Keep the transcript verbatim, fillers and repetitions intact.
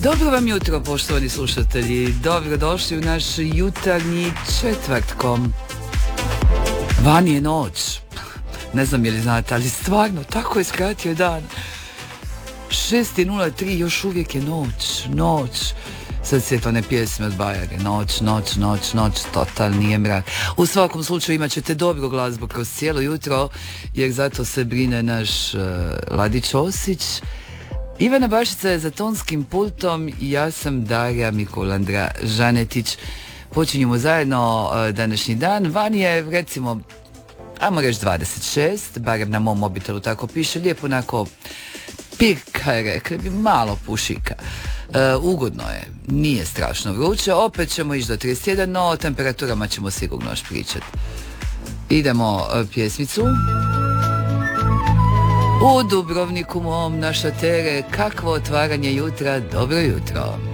Dobro vam jutro, poštovani slušatelji. Dobrodošli u naš jutarnji četvrtkom. Van je noć. Ne znam je li znate, ali stvarno, tako je skratio dan. šest nula tri, još uvijek je noć, noć. Sad se to ne pjesme od Bajage. Noć, noć, noć, noć, totalni je mrak. U svakom slučaju imat ćete dobru glazbu kroz cijelo jutro, jer zato se brine naš uh, Ladić Osić. Ivana Bašica je za tonskim pultom i ja sam Darija Mikulandra Žanetić. Počinjemo zajedno uh, današnji dan. Van je, recimo, ajmo reći dvadeset šest, barem na mom mobitelu tako piše, lijepo onako pirka, rekli bi, malo pušika. Uh, ugodno je, nije strašno vruće, opet ćemo ići do trideset jedan, no o temperaturama ćemo sigurno još pričati. Idemo uh, pjesmicu. U Dubrovniku mom, naša Tere, kakvo otvaranje jutra, dobro jutro.